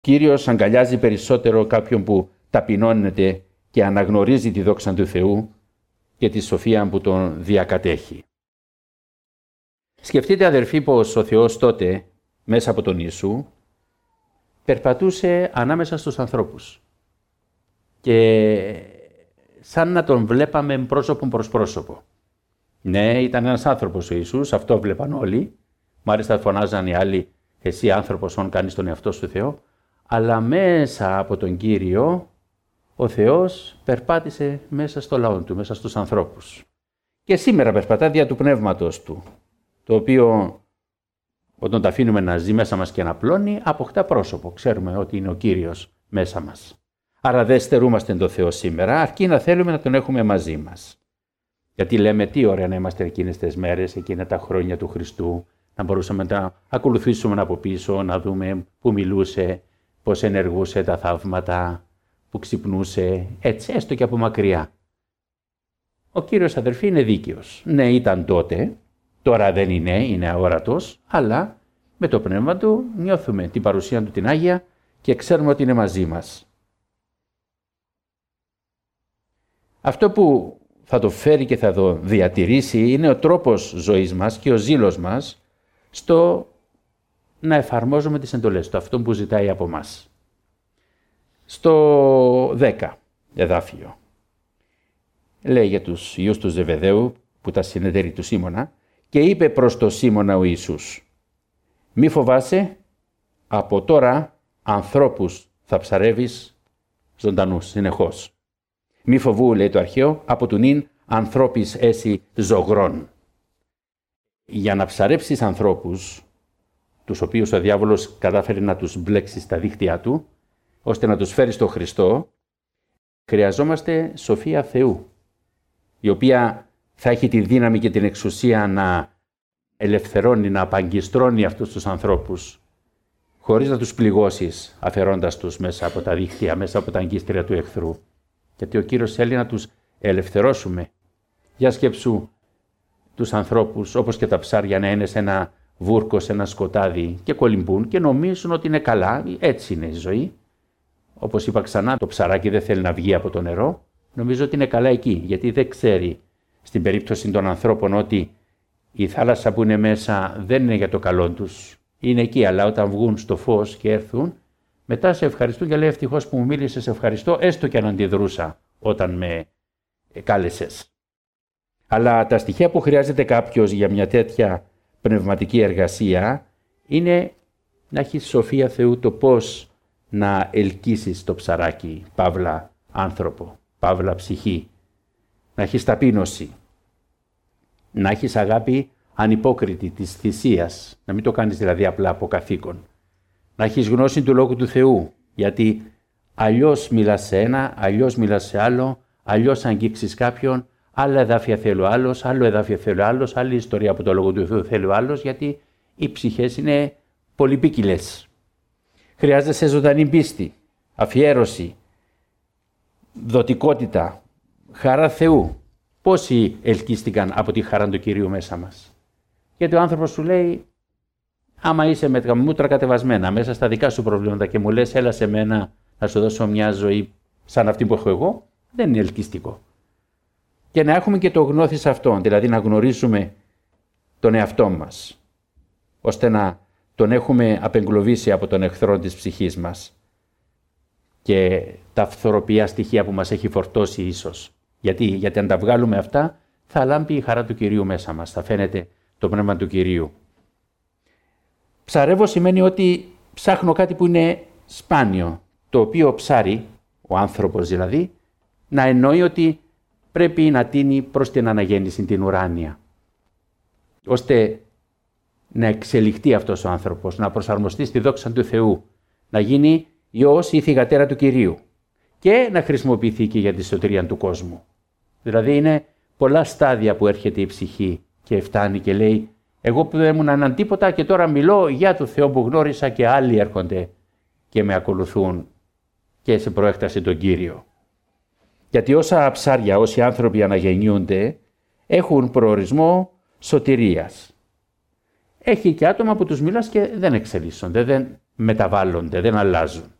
Κύριος αγκαλιάζει περισσότερο κάποιον που ταπεινώνεται και αναγνωρίζει τη δόξα του Θεού και τη σοφία που τον διακατέχει. Σκεφτείτε, αδερφοί, πως ο Θεός τότε, μέσα από τον Ιησού, περπατούσε ανάμεσα στους ανθρώπους και σαν να τον βλέπαμε πρόσωπο προς πρόσωπο. Ναι, ήταν ένας άνθρωπος ο Ιησούς, αυτό βλέπαν όλοι. Μάλιστα φωνάζαν οι άλλοι, εσύ άνθρωπος, όν κάνεις τον εαυτό σου Θεό. Αλλά μέσα από τον Κύριο, ο Θεός περπάτησε μέσα στο λαό του, μέσα στους ανθρώπους. Και σήμερα περπατά δια του πνεύματος του, το οποίο όταν το αφήνουμε να ζει μέσα μας και να πλώνει, αποκτά πρόσωπο. Ξέρουμε ότι είναι ο Κύριος μέσα μας. Άρα δεν στερούμαστε τον Θεό σήμερα, αρκεί να θέλουμε να τον έχουμε μαζί μας. Γιατί λέμε τι ωραία να είμαστε εκείνες τις μέρες, εκείνα τα χρόνια του Χριστού, να μπορούσαμε να ακολουθήσουμε από πίσω, να δούμε που μιλούσε, πώς ενεργούσε τα θαύματα, που ξυπνούσε, έτσι έστω και από μακριά. Ο Κύριος, αδερφοί, είναι δίκαιος. Ναι, ήταν τότε, τώρα δεν είναι αόρατος, αλλά με το πνεύμα του νιώθουμε την παρουσία του την Άγια και ξέρουμε ότι είναι μαζί μας. Αυτό που θα το φέρει και θα το διατηρήσει είναι ο τρόπος ζωής μας και ο ζήλος μας στο να εφαρμόζουμε τις εντολές του, αυτό που ζητάει από μας. Στο 10 εδάφιο λέει για τους ιούς του Ζεβεδαίου που ήταν συνεταίροι του Σίμωνα και είπε προς το Σίμωνα ο Ιησούς, μη φοβάσαι, από τώρα ανθρώπους θα ψαρεύεις ζωντανούς συνεχώς. Μη φοβού, λέει το αρχαίο, από του νυν ανθρώπης έσυ ζωγρών. Για να ψαρέψεις ανθρώπους, τους οποίους ο διάβολος κατάφερε να τους μπλέξει στα δίχτυά του, ώστε να τους φέρει στο Χριστό, χρειαζόμαστε σοφία Θεού, η οποία θα έχει τη δύναμη και την εξουσία να ελευθερώνει, να απαγκιστρώνει αυτούς τους ανθρώπους, χωρίς να τους πληγώσεις, αφαιρώντας τους μέσα από τα δίχτυα, μέσα από τα αγκίστρια του εχθρού. Γιατί ο Κύριος θέλει να τους ελευθερώσουμε. Για σκέψου τους ανθρώπους, όπως και τα ψάρια, να είναι σε ένα βούρκο, σε ένα σκοτάδι και κολυμπούν και νομίζουν ότι είναι καλά. Έτσι είναι η ζωή. Όπως είπα ξανά, το ψαράκι δεν θέλει να βγει από το νερό. Νομίζω ότι είναι καλά εκεί, γιατί δεν ξέρει στην περίπτωση των ανθρώπων ότι η θάλασσα που είναι μέσα δεν είναι για το καλό τους. Είναι εκεί, αλλά όταν βγουν στο φως και έρθουν, μετά σε ευχαριστούν και λέει ευτυχώς που μου μίλησες, ευχαριστώ, έστω και αν αντιδρούσα όταν με κάλεσες. Αλλά τα στοιχεία που χρειάζεται κάποιος για μια τέτοια πνευματική εργασία είναι να έχει σοφία Θεού το πώς να ελκύσεις το ψαράκι, παύλα άνθρωπο, παύλα ψυχή, να έχεις ταπείνωση, να έχεις αγάπη ανυπόκριτη της θυσίας, να μην το κάνεις δηλαδή απλά από καθήκον, να έχεις γνώση του Λόγου του Θεού, γιατί αλλιώς μιλάς σε ένα, αλλιώς μιλάς σε άλλο, αλλιώς αγγίξεις κάποιον, άλλα εδάφια θέλει ο άλλος, άλλο εδάφια θέλει ο άλλος, άλλη ιστορία από το Λόγο του Θεού θέλει ο άλλος, γιατί οι ψυχές είναι πολυπίκυλες. Χρειάζεσαι ζωντανή πίστη, αφιέρωση, δοτικότητα, χαρά Θεού. Πόσοι ελκύστηκαν από τη χαρά του Κυρίου μέσα μας? Γιατί ο άνθρωπος σου λέει, άμα είσαι με τα μούτρα κατεβασμένα μέσα στα δικά σου προβλήματα και μου λες έλα σε μένα να σου δώσω μια ζωή σαν αυτή που έχω εγώ, δεν είναι ελκυστικό. Και να έχουμε και το γνώθις αυτόν, δηλαδή να γνωρίζουμε τον εαυτό μας, ώστε να τον έχουμε απεγκλωβίσει από τον εχθρό της ψυχής μας και τα φθοροπιά στοιχεία που μας έχει φορτώσει ίσως. Γιατί αν τα βγάλουμε αυτά θα λάμπει η χαρά του Κυρίου μέσα μας, θα φαίνεται το πνεύμα του Κυρίου. Ψαρεύω σημαίνει ότι ψάχνω κάτι που είναι σπάνιο, το οποίο ψάρει, ο άνθρωπος δηλαδή, να εννοεί ότι πρέπει να τίνει προς την αναγέννηση την ουράνια, ώστε να εξελιχθεί αυτός ο άνθρωπος, να προσαρμοστεί στη δόξα του Θεού, να γίνει υιός ή θυγατέρα του Κυρίου και να χρησιμοποιηθεί και για τη σωτηρία του κόσμου. Δηλαδή είναι πολλά στάδια που έρχεται η ψυχή και φτάνει και λέει εγώ που δεν ήμουν έναν τίποτα και τώρα μιλώ για το Θεό που γνώρισα και άλλοι έρχονται και με ακολουθούν και σε προέκταση τον Κύριο. Γιατί όσα ψάρια, όσοι άνθρωποι αναγεννιούνται έχουν προορισμό σωτηρίας. έχει και άτομα που τους μιλάς και δεν εξελίσσονται, δεν μεταβάλλονται, δεν αλλάζουν.